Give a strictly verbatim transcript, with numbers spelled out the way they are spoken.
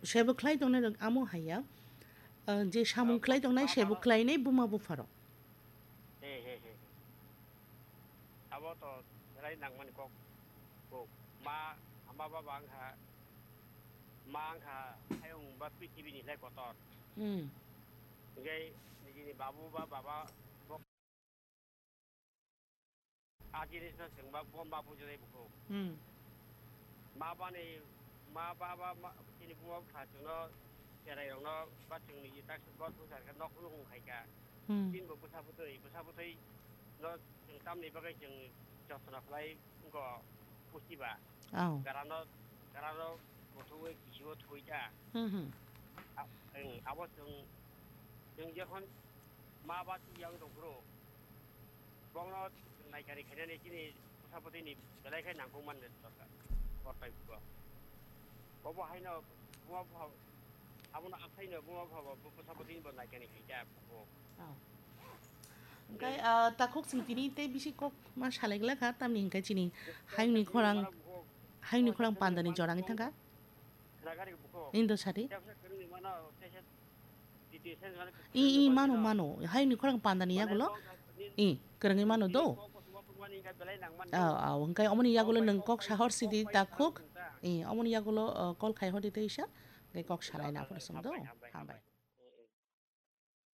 सेबुख्लाय दंना रग आमो हाया जे सामुख्लाय दंना सेबुख्लाय नै बुमा बुफारो हे हे हे अब तो राय नांगमन को को मा आमा बाबा आंहा मा आंहा आयं बा पृथ्वी नि लाय कतर हम गै निजिनि बाबु बा बाबा आजिनि संबा बम्बा बुजै बुखौ हम मा बाने मा बाबा जिनि बुमा खाजोनो जेरायनो बा जोंनि दाक्स बा बुसारखा नखु हंखायका दिन बो बुसाबुदै बुसाबुदै न जों तामनि बागै जों जसना फ्लाय गो पुस्तिबा औ गारानो गारानो गथ'यै किसिबो थुइदा हम हम ओं आबो जों जों जखन मा बा याव दंब्रो बंनो नायखारि खायनानै जिनि बुसाबुदैनि बेलायखाय नांगौ माननो सरकार गथायबो बबो हायनो बुमा बुहा आबुना आखायनो बुमा बुहा बुसाबुदैनि बो नायखानि खायदा औ ओमफ्राय ताखुक सिंतिनि ते बिसि कक मा सालायग्ला खा तामनि हिंखाय चिनि हायनि खरां हायनि खरां पान्दानि जरांनि थांगा इन्दो सारि इ इ मानो मानो हायनि खरां पान्दानि यागुलो इ करंनि मानो दो औ औ ओंखाय अमनि यागुलो नों कक साहर सिदि ताखुक इ अमनि यागुलो कल खायहर दिते इसा कक सालायना फुरसुंदो हामबाय